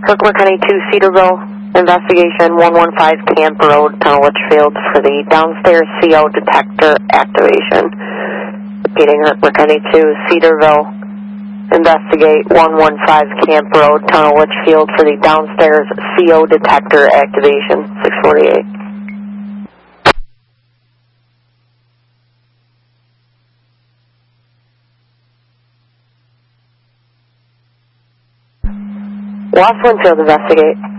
Kirkland County 2, Cedarville, investigation 115 Camp Road, Tunnel Litchfield for the downstairs CO detector activation. Repeating, Kirkland County 2, Cedarville, investigate 115 Camp Road, Tunnel Litchfield for the downstairs CO detector activation, 648. Lost Winfield, investigate.